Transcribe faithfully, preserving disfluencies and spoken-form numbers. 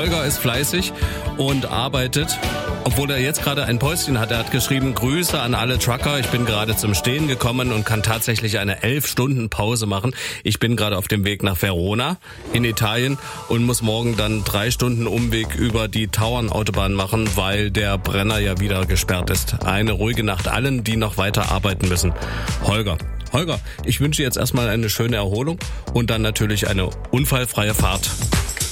Holger ist fleißig und arbeitet, obwohl er jetzt gerade ein Päuschen hat. Er hat geschrieben, Grüße an alle Trucker. Ich bin gerade zum Stehen gekommen und kann tatsächlich eine elf Stunden Pause machen. Ich bin gerade auf dem Weg nach Verona in Italien und muss morgen dann drei Stunden Umweg über die Tauernautobahn machen, weil der Brenner ja wieder gesperrt ist. Eine ruhige Nacht allen, die noch weiter arbeiten müssen. Holger. Holger, ich wünsche jetzt erstmal eine schöne Erholung und dann natürlich eine unfallfreie Fahrt.